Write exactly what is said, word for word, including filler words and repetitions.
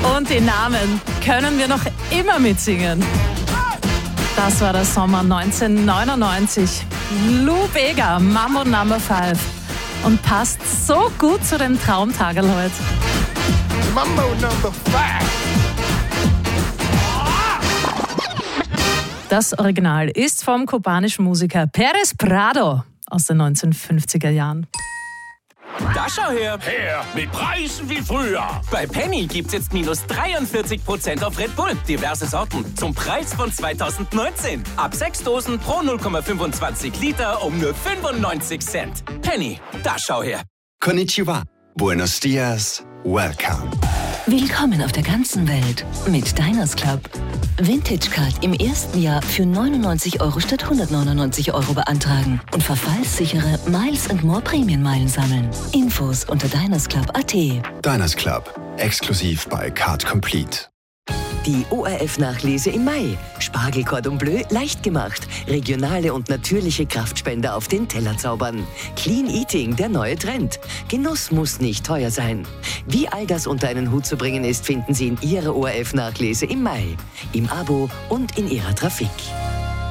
Und die Namen können wir noch immer mitsingen. Das war der Sommer neunzehnhundertneunundneunzig. Lou Bega, Mambo Number Five. Und passt so gut zu dem Traumtagel heute. Mambo Number Five. Das Original ist vom kubanischen Musiker Pérez Prado aus den neunzehnhundertfünfziger Jahren. Da schau her! Her mit Preisen wie früher. Bei Penny gibt's jetzt minus dreiundvierzig Prozent auf Red Bull. Diverse Sorten zum Preis von zweitausendneunzehn. Ab sechs Dosen pro null Komma fünfundzwanzig Liter um nur fünfundneunzig Cent. Penny, da schau her! Konnichiwa. Buenos dias. Welcome. Willkommen auf der ganzen Welt mit Diners Club. Vintage Card im ersten Jahr für neunundneunzig Euro statt hundertneunundneunzig Euro beantragen und verfallssichere Miles and More Prämienmeilen sammeln. Infos unter dinersclub punkt at. Diners Club. Exklusiv bei Card Complete. Die O R F-Nachlese im Mai. Spargel Cordon Bleu leicht gemacht. Regionale und natürliche Kraftspender auf den Teller zaubern. Clean Eating, der neue Trend. Genuss muss nicht teuer sein. Wie all das unter einen Hut zu bringen ist, finden Sie in Ihrer O R F-Nachlese im Mai. Im Abo und in Ihrer Trafik.